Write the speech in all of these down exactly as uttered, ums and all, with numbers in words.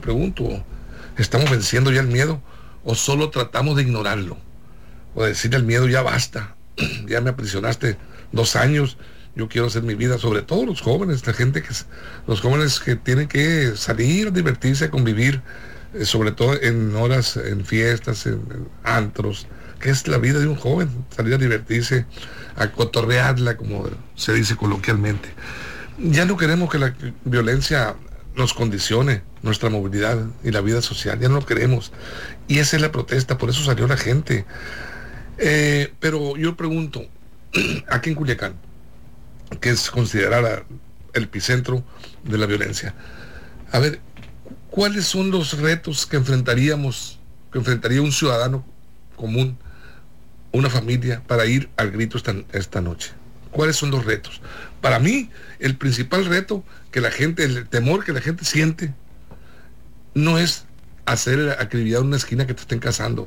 pregunto, ¿estamos venciendo ya el miedo o solo tratamos de ignorarlo? O decirle al miedo, ya basta, ya me aprisionaste dos años, yo quiero hacer mi vida, sobre todo los jóvenes, la gente que, los jóvenes que tienen que salir, divertirse, convivir, eh, sobre todo en horas, en fiestas, en, en antros, que es la vida de un joven, salir a divertirse, a cotorrearla, como se dice coloquialmente. Ya no queremos que la violencia nos condicione nuestra movilidad y la vida social, ya no lo queremos. Y esa es la protesta, por eso salió la gente. Eh, pero yo pregunto, aquí en Culiacán, que es considerada el epicentro de la violencia, a ver, ¿cuáles son los retos que enfrentaríamos, que enfrentaría un ciudadano común, una familia, para ir al grito esta, esta noche? ¿Cuáles son los retos? Para mí, el principal reto que la gente, el temor que la gente siente, no es hacer acribillar una esquina que te estén cazando.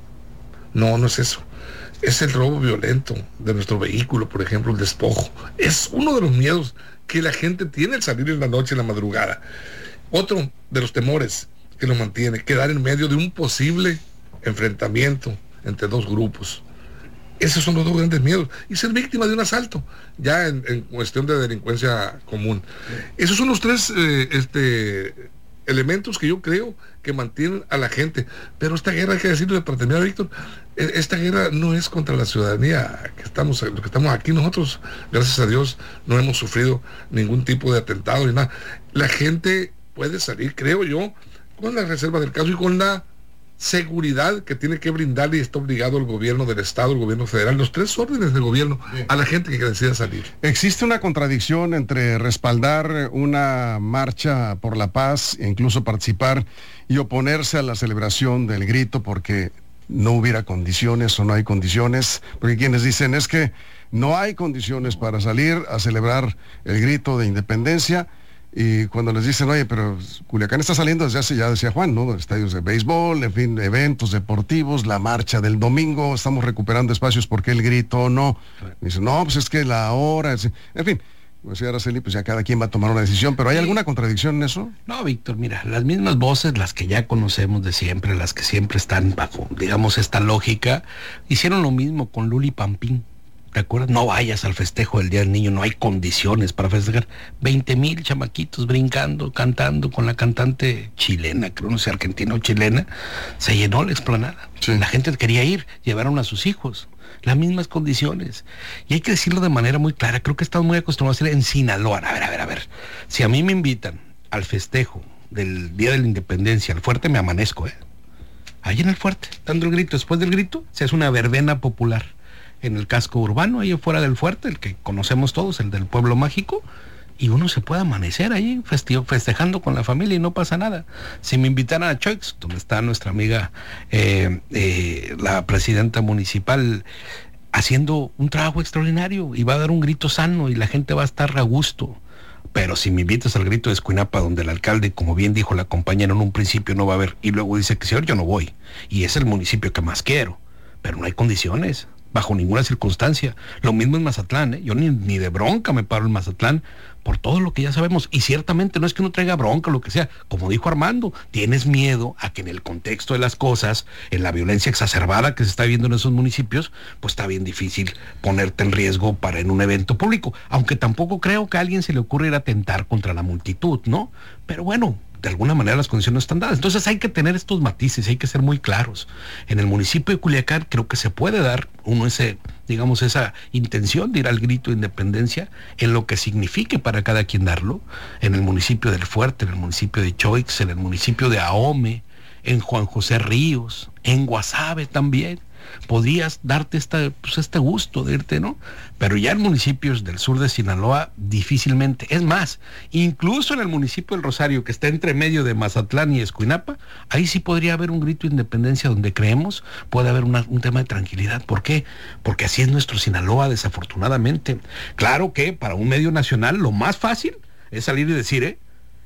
No, no es eso. Es el robo violento de nuestro vehículo, por ejemplo, el despojo. Es uno de los miedos que la gente tiene al salir en la noche, en la madrugada. Otro de los temores que lo mantiene, quedar en medio de un posible enfrentamiento entre dos grupos. Esos son los dos grandes miedos. Y ser víctima de un asalto, ya en, en cuestión de delincuencia común. Esos son los tres eh, este, elementos que yo creo que mantienen a la gente. Pero esta guerra, hay que decirlo para terminar, Víctor, esta guerra no es contra la ciudadanía que estamos, los que estamos aquí. Nosotros, gracias a Dios, no hemos sufrido ningún tipo de atentado ni nada. La gente puede salir, creo yo, con la reserva del caso y con la seguridad que tiene que brindarle y está obligado el gobierno del estado, el gobierno federal, los tres órdenes del gobierno, bien, a la gente que decida salir. ¿Existe una contradicción entre respaldar una marcha por la paz e incluso participar y oponerse a la celebración del grito porque no hubiera condiciones o no hay condiciones? Porque quienes dicen es que no hay condiciones para salir a celebrar el grito de independencia, y cuando les dicen, oye, pero Culiacán está saliendo desde hace, ya decía Juan, ¿no? Estadios de béisbol, en fin, eventos deportivos, la marcha del domingo, estamos recuperando espacios, porque el grito no. Y dicen, no, pues es que la hora, es... en fin, pues ya Araceli, pues ya cada quien va a tomar una decisión, pero ¿hay alguna contradicción en eso? No, Víctor, mira, las mismas voces, las que ya conocemos de siempre, las que siempre están bajo, digamos, esta lógica, hicieron lo mismo con Luli Pampín. ¿Te acuerdas? No vayas al festejo del Día del Niño, no hay condiciones para festejar. veinte mil chamaquitos brincando, cantando con la cantante chilena, creo no sé, argentina o chilena, se llenó la explanada. Sí. La gente quería ir, llevaron a sus hijos, las mismas condiciones. Y hay que decirlo de manera muy clara, creo que estamos muy acostumbrados a hacer en Sinaloa. A ver, a ver, a ver, si a mí me invitan al festejo del Día de la Independencia, al fuerte, me amanezco, ¿eh? Ahí en el fuerte, dando el grito, después del grito, se hace una verbena popular en el casco urbano, ahí afuera del fuerte, el que conocemos todos, el del pueblo mágico, y uno se puede amanecer ahí feste- festejando con la familia y no pasa nada. Si me invitaran a Choix, donde está nuestra amiga eh, eh, la presidenta municipal, haciendo un trabajo extraordinario, y va a dar un grito sano y la gente va a estar a gusto. Pero si me invitas al grito de Escuinapa, donde el alcalde, como bien dijo la compañera, en un principio no va a haber, y luego dice que señor, yo no voy, y es el municipio que más quiero, pero no hay condiciones bajo ninguna circunstancia. Lo mismo en Mazatlán, ¿eh? Yo ni, ni de bronca me paro en Mazatlán por todo lo que ya sabemos, y ciertamente no es que uno traiga bronca o lo que sea, como dijo Armando, tienes miedo a que en el contexto de las cosas, en la violencia exacerbada que se está viendo en esos municipios, pues está bien difícil ponerte en riesgo para en un evento público, aunque tampoco creo que a alguien se le ocurra ir a atentar contra la multitud, ¿no? Pero bueno, de alguna manera las condiciones están dadas. Entonces hay que tener estos matices, hay que ser muy claros. En el municipio de Culiacán creo que se puede dar uno ese, digamos, esa intención de ir al grito de independencia, en lo que signifique para cada quien darlo. En el municipio del Fuerte, en el municipio de Choix, en el municipio de Ahome, en Juan José Ríos, en Guasave también. Podrías darte esta, pues este gusto de irte, ¿no? Pero ya en municipios del sur de Sinaloa, difícilmente. Es más, incluso en el municipio del Rosario, que está entre medio de Mazatlán y Escuinapa, ahí sí podría haber un grito de independencia donde creemos puede haber una, un tema de tranquilidad. ¿Por qué? Porque así es nuestro Sinaloa, desafortunadamente. Claro que para un medio nacional lo más fácil es salir y decir, ¿eh?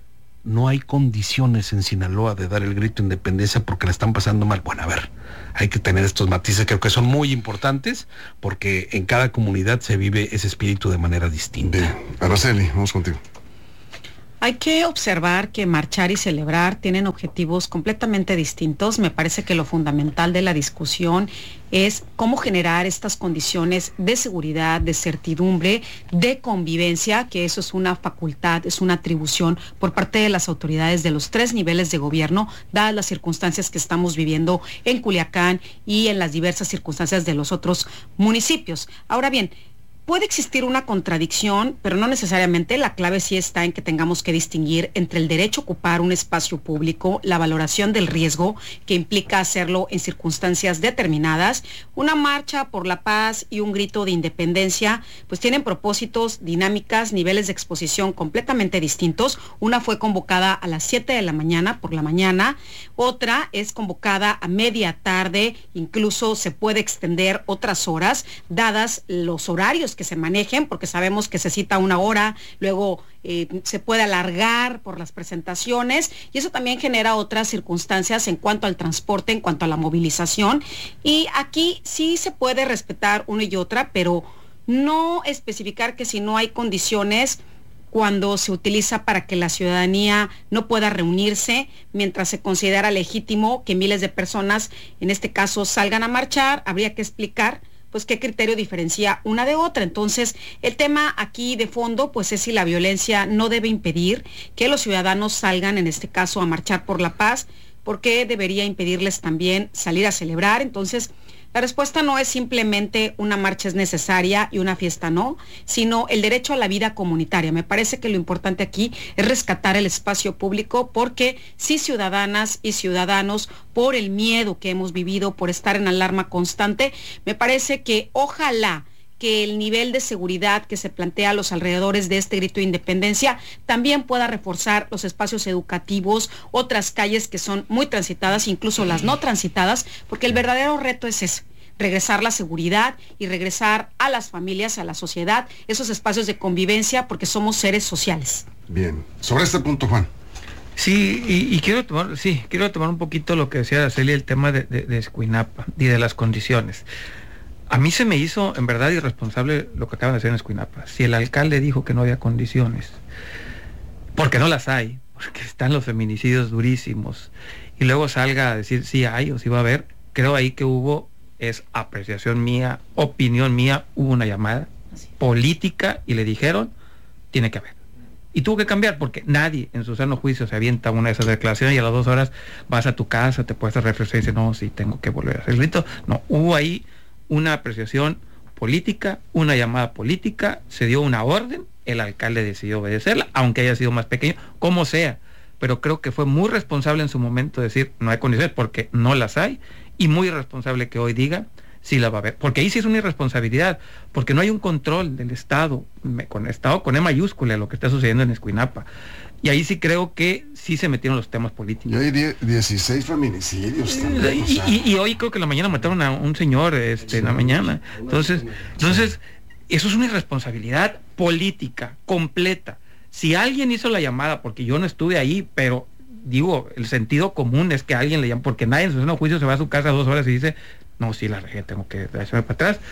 No hay condiciones en Sinaloa de dar el grito de independencia porque la están pasando mal. Bueno, a ver, hay que tener estos matices, creo que son muy importantes, porque en cada comunidad se vive ese espíritu de manera distinta. Bien. Araceli, vamos contigo. Hay que observar que marchar y celebrar tienen objetivos completamente distintos. Me parece que lo fundamental de la discusión es cómo generar estas condiciones de seguridad, de certidumbre, de convivencia, que eso es una facultad, es una atribución por parte de las autoridades de los tres niveles de gobierno, dadas las circunstancias que estamos viviendo en Culiacán y en las diversas circunstancias de los otros municipios. Ahora bien, puede existir una contradicción, pero no necesariamente. La clave sí está en que tengamos que distinguir entre el derecho a ocupar un espacio público, la valoración del riesgo que implica hacerlo en circunstancias determinadas. Una marcha por la paz y un grito de independencia, pues tienen propósitos, dinámicas, niveles de exposición completamente distintos. Una fue convocada a las siete de la mañana, por la mañana. Otra es convocada a media tarde, incluso se puede extender otras horas, dadas los horarios que se manejen, porque sabemos que se cita una hora, luego eh, se puede alargar por las presentaciones, y eso también genera otras circunstancias en cuanto al transporte, en cuanto a la movilización, y aquí sí se puede respetar una y otra, pero no especificar que si no hay condiciones cuando se utiliza para que la ciudadanía no pueda reunirse, mientras se considera legítimo que miles de personas, en este caso, salgan a marchar. Habría que explicar pues qué criterio diferencia una de otra. Entonces, el tema aquí de fondo, pues es si la violencia no debe impedir que los ciudadanos salgan, en este caso, a marchar por la paz, porque debería impedirles también salir a celebrar. Entonces, la respuesta no es simplemente una marcha es necesaria y una fiesta no, sino el derecho a la vida comunitaria. Me parece que lo importante aquí es rescatar el espacio público, porque si ciudadanas y ciudadanos, por el miedo que hemos vivido, por estar en alarma constante, me parece que ojalá que el nivel de seguridad que se plantea a los alrededores de este grito de independencia también pueda reforzar los espacios educativos, otras calles que son muy transitadas, incluso las no transitadas, porque el verdadero reto es ese: regresar la seguridad y regresar a las familias, a la sociedad, esos espacios de convivencia, porque somos seres sociales. Bien, sobre este punto, Juan. Sí, y, y quiero tomar, sí, quiero tomar un poquito lo que decía Araceli, el tema de, de, de Escuinapa y de las condiciones. A mí se me hizo, en verdad, irresponsable lo que acaban de hacer en Escuinapa. Si el alcalde dijo que no había condiciones, porque no las hay, porque están los feminicidios durísimos, y luego salga a decir si hay o si va a haber, creo ahí que hubo, es apreciación mía, opinión mía, hubo una llamada política y le dijeron, tiene que haber. Y tuvo que cambiar, porque nadie en su sano juicio se avienta una de esas declaraciones y a las dos horas vas a tu casa, te puedes refrescar y dices, no, sí, tengo que volver a hacer el grito. No, hubo ahí una apreciación política, una llamada política, se dio una orden, el alcalde decidió obedecerla, aunque haya sido más pequeño, como sea, pero creo que fue muy responsable en su momento decir no hay condiciones, porque no las hay, y muy irresponsable que hoy diga sí la va a haber, porque ahí sí es una irresponsabilidad, porque no hay un control del Estado, con Estado con E mayúscula, lo que está sucediendo en Escuinapa. Y ahí sí creo que sí se metieron los temas políticos. Y hay dieciséis feminicidios también, y, o sea. y, y hoy creo que en la mañana mataron a un señor este, en la mañana. Entonces, entonces eso es una irresponsabilidad política completa. Si alguien hizo la llamada, porque yo no estuve ahí, pero digo, el sentido común es que alguien le llama, porque nadie en su seno juicio se va a su casa dos horas y dice, no, sí, la regué, tengo que echarme para atrás.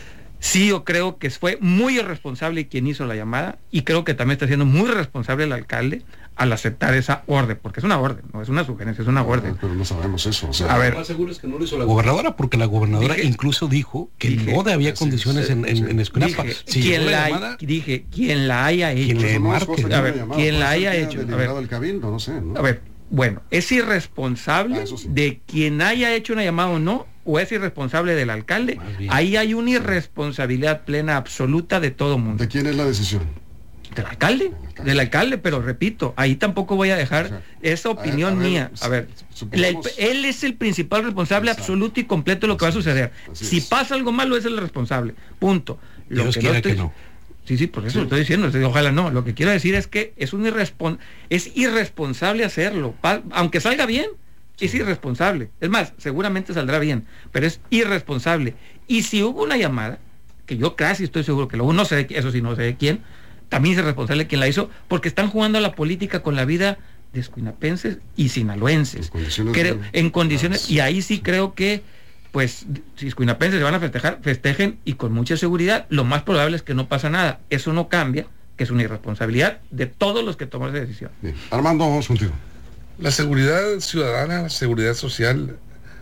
Sí, yo creo que fue muy irresponsable quien hizo la llamada, y creo que también está siendo muy responsable el alcalde al aceptar esa orden, porque es una orden, no es una sugerencia, es una no, orden. Pero no sabemos eso. O sea, a ver, lo más seguro es que no lo hizo la gobernadora, porque la gobernadora dije, incluso dijo que dije, no había condiciones sí, en, en, en Escuinapa. Dije, si quien la, llamada, dije, quien la haya hecho, quien marque, a ver, quien la haya hecho, a ver, el cabildo, no sé, ¿no? a ver, bueno, es irresponsable ah, sí. de quien haya hecho una llamada o no, o es irresponsable del alcalde. Ahí hay una irresponsabilidad plena, absoluta de todo mundo. ¿De quién es la decisión? Del alcalde, del alcalde, del alcalde, pero repito, ahí tampoco voy a dejar o sea, esa opinión a ver, a ver, mía. A ver, supongamos, la, él es el principal responsable exacto, absoluto y completo de lo que va a suceder. Si es. pasa algo malo, es el responsable. Punto. Lo Dios que quiera no estoy, que no. Sí, sí, por eso sí. lo estoy diciendo, ojalá no. Lo que quiero decir es que es un irrespon, es irresponsable hacerlo, pa, aunque salga bien, sí. es irresponsable. Es más, seguramente saldrá bien, pero es irresponsable. Y si hubo una llamada, que yo casi estoy seguro que luego no sé, eso sí, no sé de quién, también es responsable quien la hizo, porque están jugando a la política con la vida de escuinapenses y sinaloenses. En condiciones, creo, de... en condiciones y ahí sí creo que, pues, si escuinapenses se van a festejar, festejen y con mucha seguridad. Lo más probable es que no pasa nada. Eso no cambia que es una irresponsabilidad de todos los que toman esa decisión. Bien. Armando, vamos contigo. La seguridad ciudadana, la seguridad social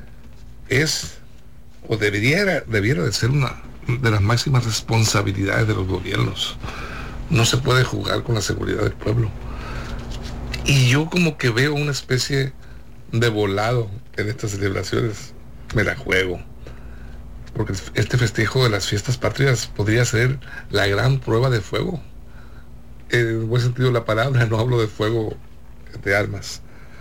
es o debería, debiera de ser una de las máximas responsabilidades de los gobiernos. No se puede jugar con la seguridad del pueblo. Y yo como que veo una especie de volado en estas celebraciones. Me la juego. Porque este festejo de las fiestas patrias podría ser la gran prueba de fuego. En el buen sentido de la palabra, no hablo de fuego de armas.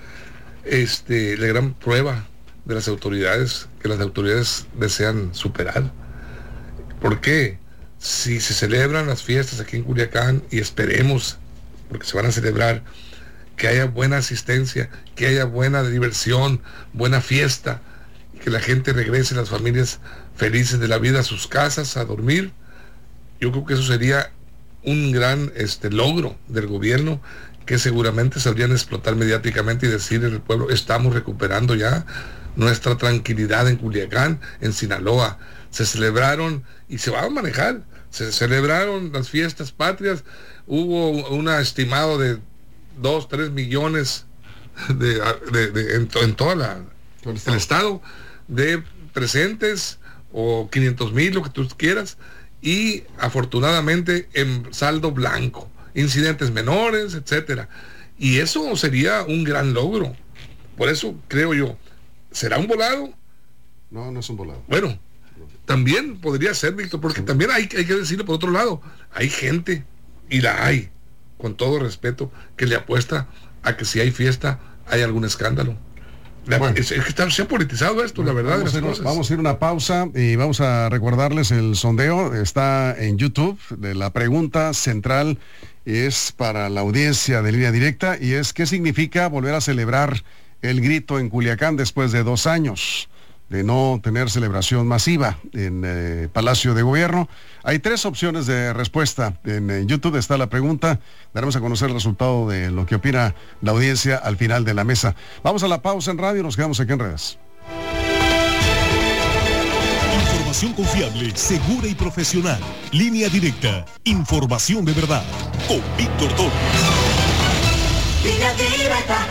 Este, la gran prueba de las autoridades, que las autoridades desean superar. ¿Por qué? Si se celebran las fiestas aquí en Culiacán, y esperemos, porque se van a celebrar, que haya buena asistencia, que haya buena diversión, buena fiesta, que la gente regrese, las familias felices de la vida a sus casas, a dormir, yo creo que eso sería un gran este, logro del gobierno, que seguramente sabrían explotar mediáticamente y decir en el pueblo, estamos recuperando ya nuestra tranquilidad en Culiacán, en Sinaloa. Se celebraron, y se va a manejar, se celebraron las fiestas patrias, hubo un estimado de dos, tres millones de, de, de, en, en toda la el estado. el estado de presentes, o quinientos mil, lo que tú quieras, y afortunadamente en saldo blanco, incidentes menores, etcétera. Y eso sería un gran logro. Por eso creo yo, ¿será un volado? No, no es un volado. Bueno, también podría ser, Víctor, porque sí. También hay, hay que decirlo por otro lado, hay gente, y la hay, con todo respeto, que le apuesta a que si hay fiesta, hay algún escándalo. La, bueno, es, es que está, se ha politizado esto, bueno, la verdad. Vamos, de las a ir, cosas. vamos a ir a una pausa y vamos a recordarles el sondeo. Está en YouTube. De la pregunta central es para la audiencia de Línea Directa, y es: ¿qué significa volver a celebrar el grito en Culiacán después de dos años de no tener celebración masiva en eh, Palacio de Gobierno? Hay tres opciones de respuesta. En, en YouTube está la pregunta. Daremos a conocer el resultado de lo que opina la audiencia al final de la mesa. Vamos a la pausa en radio, nos quedamos aquí en redes. Información confiable, segura y profesional. Línea Directa. Información de verdad. Con Víctor Torres. Línea Directa.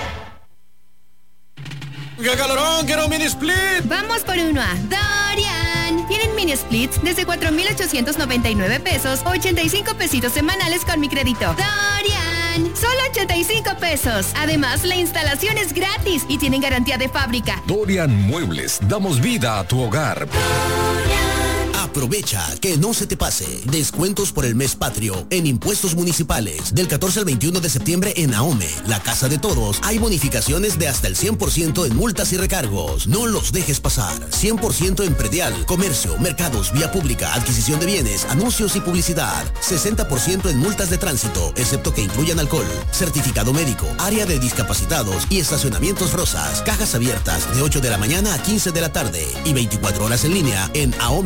¡Qué calorón! ¡Quiero un mini split! Vamos por uno a Dorian. Tienen mini splits desde cuatro mil ochocientos noventa y nueve pesos, ochenta y cinco pesitos semanales con mi crédito. Dorian, solo ochenta y cinco pesos. Además, la instalación es gratis y tienen garantía de fábrica. Dorian Muebles, damos vida a tu hogar. Dorian. Aprovecha que no se te pase. Descuentos por el mes patrio en impuestos municipales. Del catorce al veintiuno de septiembre en AOME, la Casa de Toros, hay bonificaciones de hasta el cien por ciento en multas y recargos. No los dejes pasar. cien por ciento en predial, comercio, mercados, vía pública, adquisición de bienes, anuncios y publicidad. sesenta por ciento en multas de tránsito, excepto que incluyan alcohol. Certificado médico, área de discapacitados y estacionamientos rosas. Cajas abiertas de ocho de la mañana a quince de la tarde y veinticuatro horas en línea en AOME.